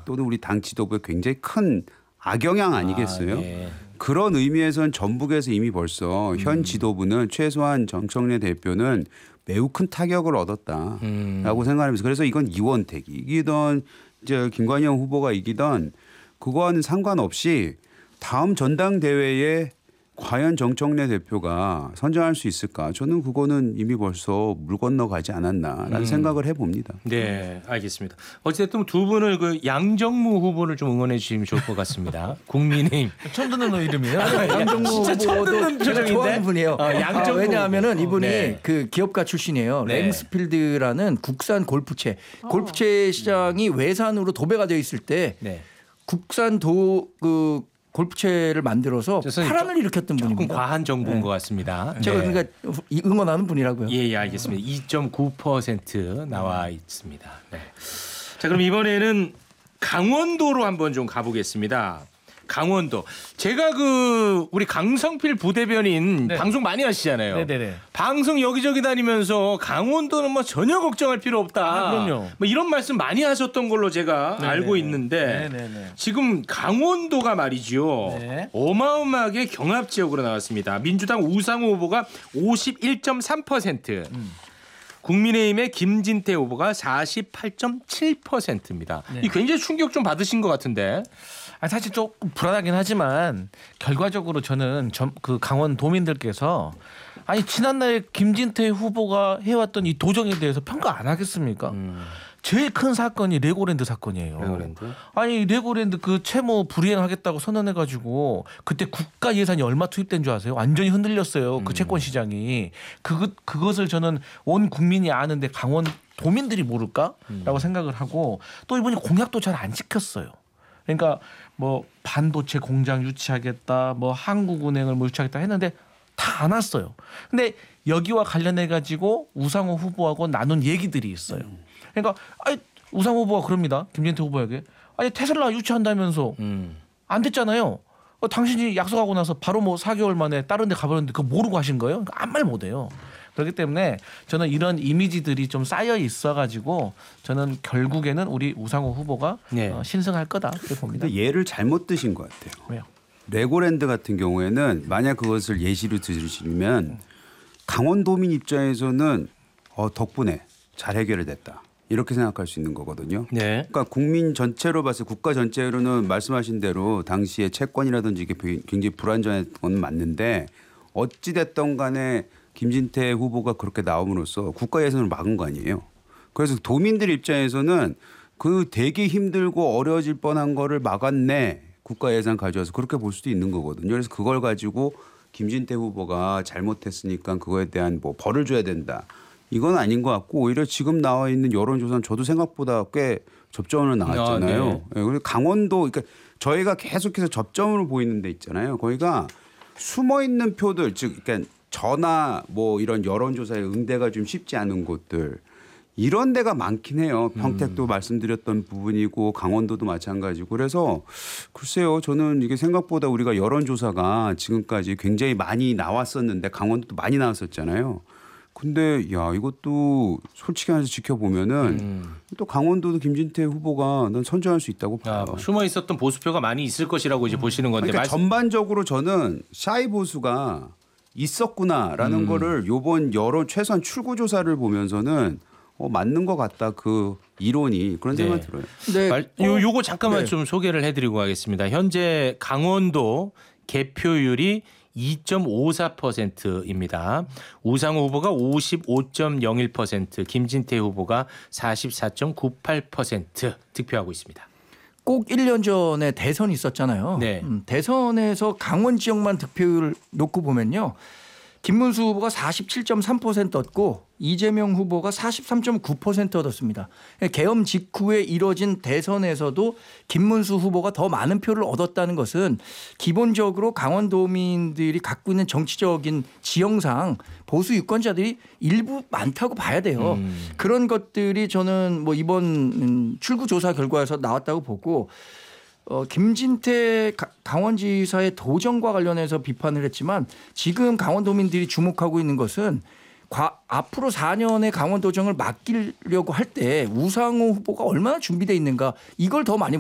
또는 우리 당 지도부에 굉장히 큰 악영향 아니겠어요? 네. 그런 의미에서는 전북에서 이미 벌써 현 지도부는 최소한 정청래 대표는 매우 큰 타격을 얻었다라고 생각하면서 그래서 이건 이원택이 이기던 이제 김관영 후보가 이기던 그거와는 상관없이 다음 전당대회에 과연 정청래 대표가 선정할 수 있을까? 저는 그거는 이미 벌써 물 건너가지 않았나라는 생각을 해봅니다. 네, 알겠습니다. 어쨌든 두 분을 그 양정무 후보를 좀 응원해 주시면 좋을 것 같습니다. 국민의힘 처음 듣는 이름이에요. 양정무 후보도 제가 좋아하는 분이에요. 양정무 왜냐하면은 후보. 이분이 네. 그 기업가 출신이에요. 네. 랭스필드라는 국산 골프채 시장이 외산으로 도배가 되어 있을 때 네. 국산 골프채를 만들어서 파란을 일으켰던 조금 분입니다. 과한 정보인 것 같습니다. 제가 네. 그러니까 응원하는 분이라고요. 예, 알겠습니다. 2.9% 나와 있습니다. 네. 자, 그럼 이번에는 강원도로 한번 좀 가보겠습니다. 강원도. 제가 우리 강성필 부대변인 네. 방송 많이 하시잖아요. 네네네. 방송 여기저기 다니면서 강원도는 뭐 전혀 걱정할 필요 없다. 그럼요. 뭐 이런 말씀 많이 하셨던 걸로 제가 네네. 알고 있는데 네네네. 지금 강원도가 말이죠. 네. 어마어마하게 경합 지역으로 나왔습니다. 민주당 우상호 후보가 51.3%. 국민의힘의 김진태 후보가 48.7%입니다. 네. 이 굉장히 충격 좀 받으신 것 같은데. 사실 조금 불안하긴 하지만 결과적으로 저는 그 강원도민들께서 아니 지난날 김진태 후보가 해왔던 이 도정에 대해서 평가 안 하겠습니까? 제일 큰 사건이 레고랜드 사건이에요. 레고랜드? 아니 레고랜드 그 채무 불이행하겠다고 선언해가지고 그때 국가 예산이 얼마 투입된 줄 아세요? 완전히 흔들렸어요. 그 채권 시장이. 그것을 저는 온 국민이 아는데 강원도민들이 모를까라고 생각을 하고 또 이번에 공약도 잘 안 지켰어요. 그러니까 뭐 반도체 공장 유치하겠다, 뭐 한국은행을 뭐 유치하겠다 했는데 다 안 왔어요. 근데 여기와 관련해 가지고 우상호 후보하고 나눈 얘기들이 있어요. 그러니까 우상호 후보가 그럽니다. 김진태 후보에게 아니 테슬라 유치한다면서 안 됐잖아요. 당신이 약속하고 나서 바로 뭐 4개월 만에 다른 데 가버렸는데 그거 모르고 하신 거예요? 그러니까 아무 말 못해요. 그렇기 때문에 저는 이런 이미지들이 좀 쌓여 있어가지고 저는 결국에는 우리 우상호 후보가 네. 신승할 거다 이렇게 봅니다. 근데 예를 잘못 드신 것 같아요. 왜요? 레고랜드 같은 경우에는 만약 그것을 예시로 들으시면 강원도민 입장에서는 덕분에 잘 해결됐다. 이렇게 생각할 수 있는 거거든요. 네. 그러니까 국민 전체로 봤을 때 국가 전체로는 말씀하신 대로 당시에 채권이라든지 이게 굉장히 불안정했던 건 맞는데 어찌 됐던 간에 김진태 후보가 그렇게 나옴으로써 국가 예산을 막은 거 아니에요. 그래서 도민들 입장에서는 그 되게 힘들고 어려워질 뻔한 거를 막았네. 국가 예산 가져와서 그렇게 볼 수도 있는 거거든요. 그래서 그걸 가지고 김진태 후보가 잘못했으니까 그거에 대한 뭐 벌을 줘야 된다. 이건 아닌 것 같고 오히려 지금 나와 있는 여론조사는 저도 생각보다 꽤 접점으로 나왔잖아요. 네. 그리고 강원도 그러니까 저희가 계속해서 접점으로 보이는 데 있잖아요. 거기가 숨어 있는 표들 즉 그러니까 전화 뭐 이런 여론조사에 응대가 좀 쉽지 않은 곳들 이런 데가 많긴 해요. 평택도 말씀드렸던 부분이고 강원도도 마찬가지고 그래서 글쎄요. 저는 이게 생각보다 우리가 여론조사가 지금까지 굉장히 많이 나왔었는데 강원도도 많이 나왔었잖아요. 근데 야 이것도 솔직히 말해서 지켜보면은 또 강원도도 김진태 후보가 난 선정할 수 있다고 봐요. 숨어 있었던 보수표가 많이 있을 것이라고 이제 보시는 건데 그러니까 전반적으로 저는 샤이 보수가 있었구나라는 거를 요번 여론 최소한 출구조사를 보면서는 맞는 것 같다 그 이론이 그런 생각이 들어요. 네. 요거 잠깐만 좀 소개를 해드리고 가겠습니다. 현재 강원도 개표율이 2.54%입니다. 우상호 후보가 55.01%, 김진태 후보가 44.98% 득표하고 있습니다. 꼭 1년 전에 대선이 있었잖아요. 네. 대선에서 강원 지역만 득표율을 놓고 보면요. 김문수 후보가 47.3% 얻고 이재명 후보가 43.9% 얻었습니다. 계엄 직후에 이뤄진 대선에서도 김문수 후보가 더 많은 표를 얻었다는 것은 기본적으로 강원도민들이 갖고 있는 정치적인 지형상 보수 유권자들이 일부 많다고 봐야 돼요. 그런 것들이 저는 뭐 이번 출구조사 결과에서 나왔다고 보고 김진태 강원지사의 도정과 관련해서 비판을 했지만 지금 강원도민들이 주목하고 있는 것은 앞으로 4년의 강원도정을 맡기려고 할 때 우상호 후보가 얼마나 준비되어 있는가 이걸 더 많이